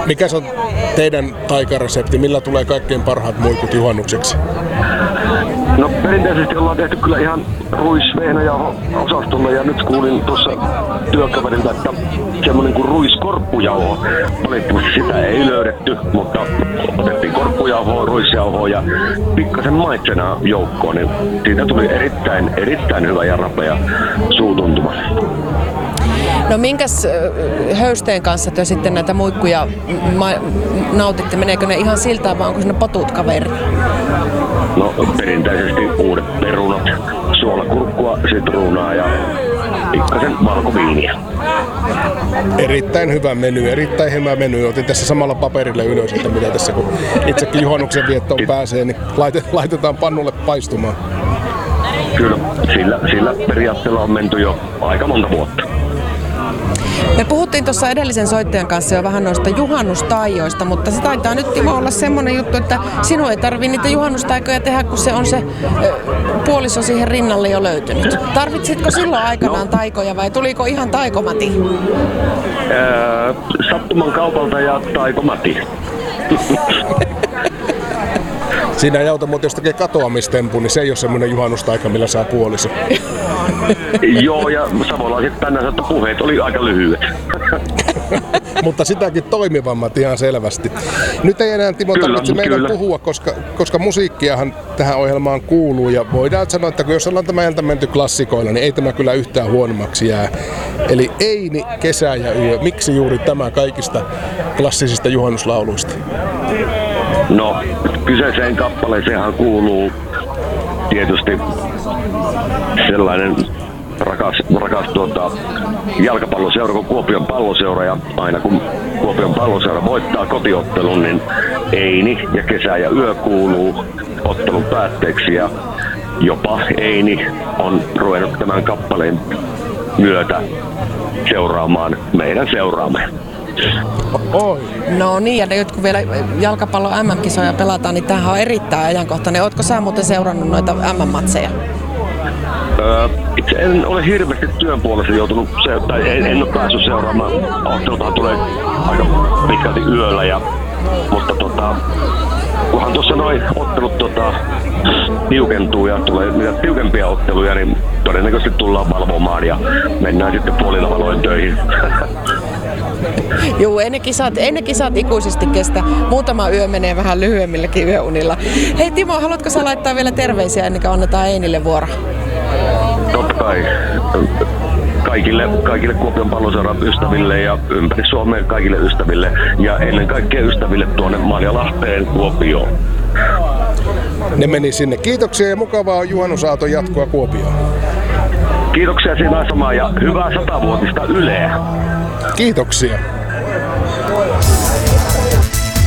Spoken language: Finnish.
Mikä se on teidän taikaresepti? Millä tulee kaikkein parhaat muikut juhannukseksi? No perinteisesti ollaan tehty kyllä ihan ruisvehnäjauho-osastolla ja nyt kuulin tuossa työkaverilta, että semmoinen kuin ruiskorppujauho. Valitettavasti sitä ei löydetty, mutta otettiin korppujauhoa, ruisjauhoa ja pikkasen maitsena joukkoon, niin siitä tuli erittäin hyvä ja rapea suutuntuma. No minkäs höysteen kanssa te sitten näitä muikkuja nautitte? Meneekö ne ihan siltä vai onko siinä potut kaveri? No perinteisesti uudet perunat, suolakurkkua, sitruunaa ja pikkasen valkoviiniä. Erittäin hyvä meny. Otin tässä samalla paperille ylös, että mitä tässä kun itsekin juhannuksen viettoon pääsee, niin laitetaan pannulle paistumaan. Kyllä, sillä periaatteella on menty jo aika monta vuotta. Me puhuttiin tuossa edellisen soittajan kanssa jo vähän noista juhannustaijoista, mutta se taitaa nyt Timo olla semmoinen juttu, että sinun ei tarvitse niitä juhannustaikoja tehdä, kun se on se puoliso siihen rinnalle jo löytynyt. Tarvitsitko silloin aikanaan taikoja vai tuliko ihan taikomati? Sattuman kaupalta ja taikomati. Siinä ei auta, mutta jos tekee katoamistempu, niin se ei ole semmoinen juhannustaika, millä saa puoliso. Joo, ja savolaiset tänään että puheet oli aika lyhyet. Mutta sitäkin toimivammat ihan selvästi. Nyt ei enää Timo tarvitse meidän puhua, koska musiikkiahan tähän ohjelmaan kuuluu. Ja voidaan sanoa, että jos ollaan tämä ilta menty klassikoilla, niin ei tämä kyllä yhtään huonommaksi jää. Eli Eini, Kesä ja Yö. Miksi juuri tämä kaikista klassisista juhannuslauluista? No, kyseiseen kappaleeseenhan kuuluu tietysti sellainen rakas jalkapalloseura kuin Kuopion Palloseura, ja aina kun Kuopion Palloseura voittaa kotiottelun, niin Eini ja Kesä ja Yö kuuluu ottelun päätteeksi, ja jopa Eini on ruvennut tämän kappaleen myötä seuraamaan meidän seuraamme. Oi. No niin, ja nyt kun vielä jalkapallon MM-kisoja pelataan, niin tämähän on erittäin ajankohtainen. Ootko sä muuten seurannut noita MM-matseja? Itse en ole hirveästi työn puolesta joutunut, en ole päässyt seuraamaan. Ottelutahan tulee aika pitkälti yöllä, mutta kunhan tuossa noin ottelut tiukentuu ja tulee niitä tiukempia otteluja, niin todennäköisesti tullaan valvomaan ja mennään sitten puolilla valoin töihin. Joo, ei ne kisat ikuisesti kestä. Muutama yö menee vähän lyhyemmilläkin yöunilla. Hei Timo, haluatko sä laittaa vielä terveisiä ennen kuin annetaan Einille vuoro? Totta kai. Kaikille Kuopion Palloseuran ystäville ja ympäri Suomeen kaikille ystäville ja ennen kaikkea ystäville tuonne Marjalahteen Kuopioon. Ne meni sinne. Kiitoksia ja mukavaa juhannusaaton jatkoa Kuopioon. Kiitoksia sinä samaa ja hyvää 100-vuotista Yleä. Kiitoksia.